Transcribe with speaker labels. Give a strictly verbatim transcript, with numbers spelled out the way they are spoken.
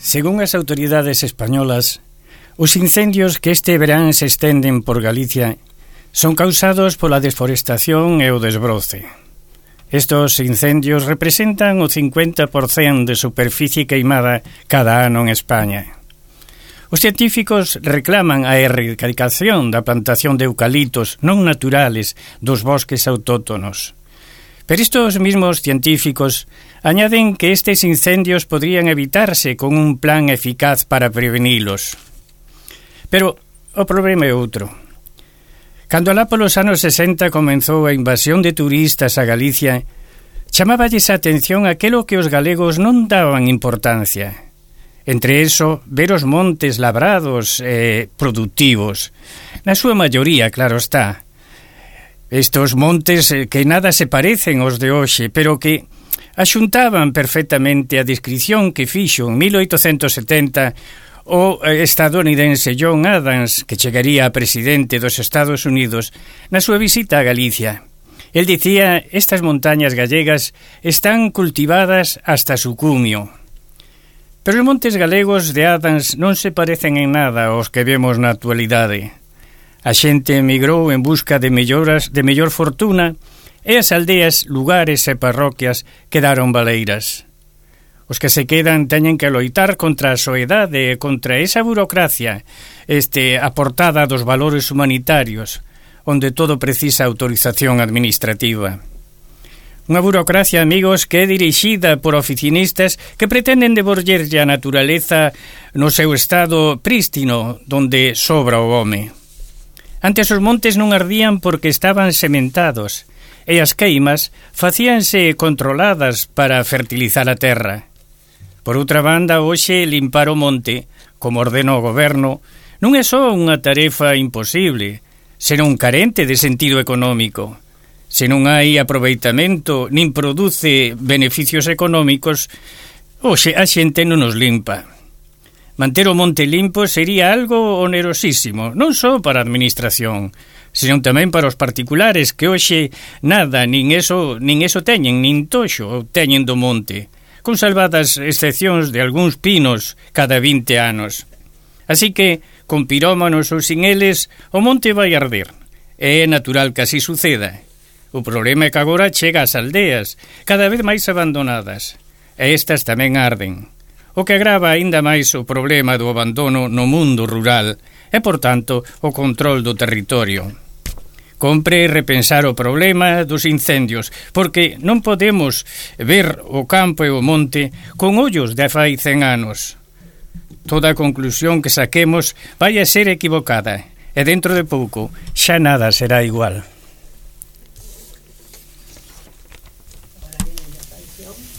Speaker 1: Según as autoridades españolas, os incendios que este verán se estenden por Galicia son causados pola desforestación e o desbroce. Estos incendios representan o cincuenta por cento de superficie queimada cada ano en España. Os científicos reclaman a erradicación da plantación de eucaliptos non naturales dos bosques autóctonos. Pero estos mismos científicos añaden que estes incendios podrían evitarse con un plan eficaz para prevenilos. Pero o problema é outro. Cando alá polos anos sesenta comenzou a invasión de turistas a Galicia, chamáballes a atención aquelo que os galegos non daban importancia. Entre eso, ver os montes labrados e productivos. Na súa maioría, claro está. Estos montes que nada se parecen aos de hoxe, pero que axuntaban perfectamente a descrición que fixo en mil oitocentos setenta o estadounidense John Adams, que chegaría a presidente dos Estados Unidos, na súa visita a Galicia. El dicía, estas montañas gallegas están cultivadas hasta su cumio. Pero os montes galegos de Adams non se parecen en nada aos que vemos na actualidade. A xente emigrou en busca de melloras, de mellor fortuna, e as aldeas, lugares e parroquias quedaron baleiras. Os que se quedan teñen que loitar contra a soedade e contra esa burocracia este, aportada dos valores humanitarios, onde todo precisa autorización administrativa. Unha burocracia, amigos, que é dirixida por oficinistas que pretenden devolverlle a naturaleza no seu estado prístino, donde sobra o home. Antes os montes non ardían porque estaban sementados, e as queimas facíanse controladas para fertilizar a terra. Por outra banda, hoxe limpar o monte, como ordena o goberno, non é só unha tarefa imposible, senón carente de sentido económico. Se non hai aproveitamento nin produce beneficios económicos, hoxe a xente non os limpa. Manter o monte limpo sería algo onerosísimo, non só para a administración, senón tamén para os particulares que hoxe nada, nin eso, nin eso teñen, nin toxo teñen do monte, con salvadas excepcións de algúns pinos cada vinte anos. Así que, con pirómanos ou sin eles, o monte vai arder. É natural que así suceda. O problema é que agora chega ás aldeas, cada vez máis abandonadas, e estas tamén arden. O que agrava aínda máis o problema do abandono no mundo rural e, por tanto, o control do territorio. Compre repensar o problema dos incendios, porque non podemos ver o campo e o monte con ollos de fai cen anos. Toda a conclusión que saquemos vai a ser equivocada, e dentro de pouco xa nada será igual.